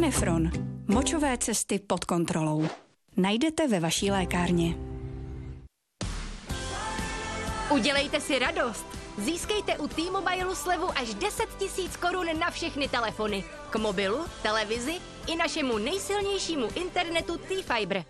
Canefron. Močové cesty pod kontrolou. Najdete ve vaší lékárně. Udělejte si radost. Získejte u T-Mobilu slevu až 10 000 korun na všechny telefony. K mobilu, televizi i našemu nejsilnějšímu internetu T-Fiber.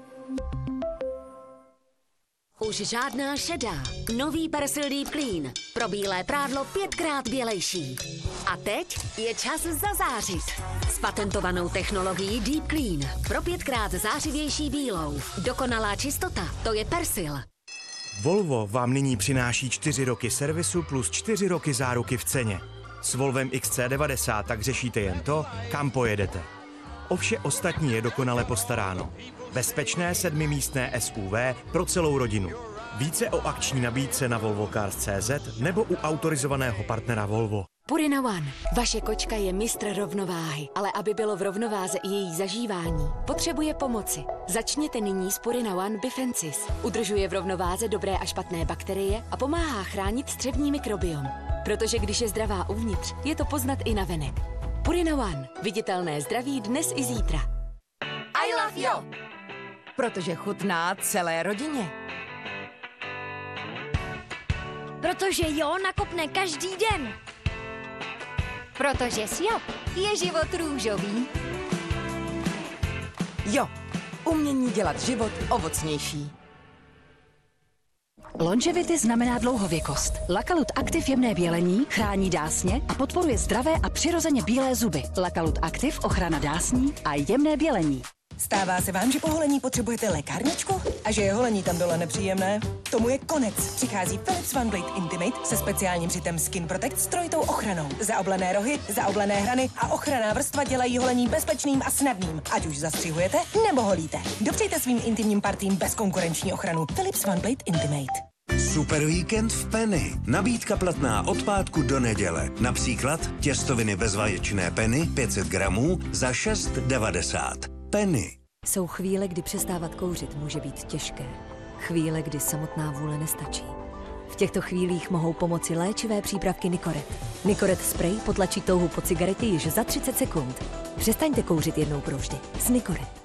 Už žádná šedá. Nový Persil Deep Clean. Pro bílé prádlo 5krát bělejší. A teď je čas zazářit. S patentovanou technologií Deep Clean. Pro 5krát zářivější bílou. Dokonalá čistota, to je Persil. Volvo vám nyní přináší 4 roky servisu plus 4 roky záruky v ceně. S Volvem XC90 tak řešíte jen to, kam pojedete. O vše ostatní je dokonale postaráno. Bezpečné 7místné SUV pro celou rodinu. Více o akční nabídce na volvocars.cz nebo u autorizovaného partnera Volvo. Purina One. Vaše kočka je mistr rovnováhy, ale aby bylo v rovnováze i její zažívání, potřebuje pomoci. Začněte nyní s Purina One Bifensis. Udržuje v rovnováze dobré a špatné bakterie a pomáhá chránit střevní mikrobiom. Protože když je zdravá uvnitř, je to poznat i navenek. Purina One. Viditelné zdraví dnes i zítra. I love you! Protože chutná celé rodině. Protože Jo nakopne každý den. Protože s Jo je život růžový. Jo, umění dělat život ovocnější. Longevity znamená dlouhověkost. Lakalut Active jemné bělení chrání dásně a podporuje zdravé a přirozeně bílé zuby. Lakalut Active ochrana dásní a jemné bělení. Stává se vám, že po holení potřebujete lékárničku? A že je holení tam dole nepříjemné? Tomu je konec. Přichází Philips OneBlade Intimate se speciálním přitem Skin Protect s trojitou ochranou. Zaoblené rohy, zaoblené hrany a ochranná vrstva dělají holení bezpečným a snadným. Ať už zastřihujete nebo holíte. Dopřejte svým intimním partím bezkonkurenční ochranu. Philips OneBlade Intimate. Super víkend v Penny. Nabídka platná od pátku do neděle. Například těstoviny bezvaječné Penny 500 gramů za 6,90. Penny. Jsou chvíle, kdy přestávat kouřit může být těžké. Chvíle, kdy samotná vůle nestačí. V těchto chvílích mohou pomoci léčivé přípravky Nicoret. Nicoret spray potlačí touhu po cigaretě již za 30 sekund. Přestaňte kouřit jednou provždy. S Nicoret.